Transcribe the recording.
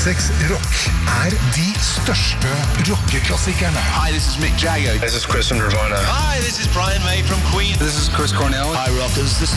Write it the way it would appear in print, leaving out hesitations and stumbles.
Essex Rock de største rockeklassikerne. Hi, this is Mick Jagger. This is Chris from Nirvana. Hi, this is Brian May from Queen. This is Chris Cornell. Hi, rockers. This